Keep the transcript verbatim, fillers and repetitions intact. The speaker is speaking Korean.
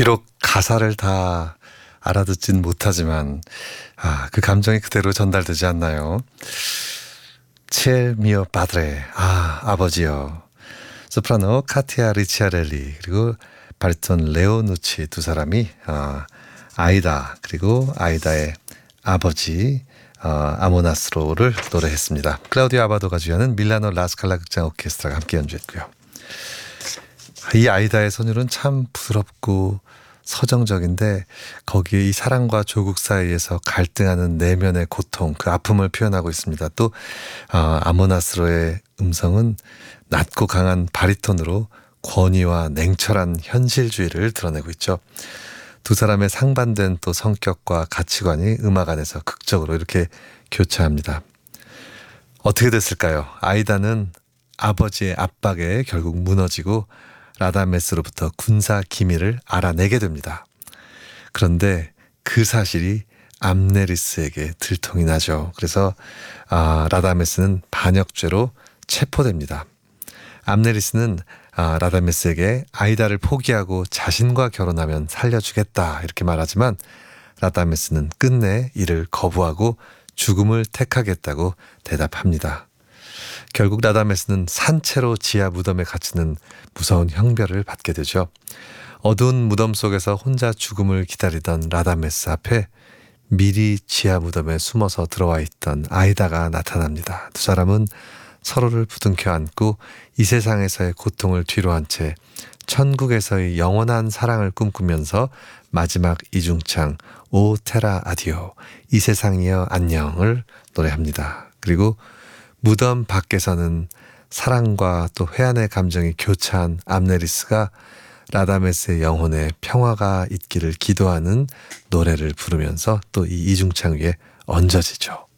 비록 가사를 다 알아듣진 못하지만 아, 그 감정이 그대로 전달되지 않나요? 첼 미오 파드레, 아 아버지요. 소프라노 카티아 리치아렐리 그리고 바리톤 레오 누치 두 사람이 어, 아이다 그리고 아이다의 아버지 어, 아모나스로를 노래했습니다. 클라우디오 아바도가 주연은 밀라노 라스칼라 극장 오케스트라가 함께 연주했고요. 이 아이다의 선율은 참 부드럽고 서정적인데 거기에 이 사랑과 조국 사이에서 갈등하는 내면의 고통, 그 아픔을 표현하고 있습니다. 또 어, 아모나스로의 음성은 낮고 강한 바리톤으로 권위와 냉철한 현실주의를 드러내고 있죠. 두 사람의 상반된 또 성격과 가치관이 음악 안에서 극적으로 이렇게 교차합니다. 어떻게 됐을까요? 아이다는 아버지의 압박에 결국 무너지고 라다메스로부터 군사 기밀을 알아내게 됩니다. 그런데 그 사실이 암네리스에게 들통이 나죠. 그래서 아, 라다메스는 반역죄로 체포됩니다. 암네리스는 아, 라다메스에게 아이다를 포기하고 자신과 결혼하면 살려주겠다 이렇게 말하지만 라다메스는 끝내 이를 거부하고 죽음을 택하겠다고 대답합니다. 결국 라다메스는 산채로 지하 무덤에 갇히는 무서운 형벌을 받게 되죠. 어두운 무덤 속에서 혼자 죽음을 기다리던 라다메스 앞에 미리 지하 무덤에 숨어서 들어와 있던 아이다가 나타납니다. 두 사람은 서로를 부둥켜 안고 이 세상에서의 고통을 뒤로한 채 천국에서의 영원한 사랑을 꿈꾸면서 마지막 이중창 오 테라 아디오, 이 세상이여 안녕을 노래합니다. 그리고 무덤 밖에서는 사랑과 또 회한의 감정이 교차한 암네리스가 라다메스의 영혼에 평화가 있기를 기도하는 노래를 부르면서 또 이 이중창 위에 얹어지죠.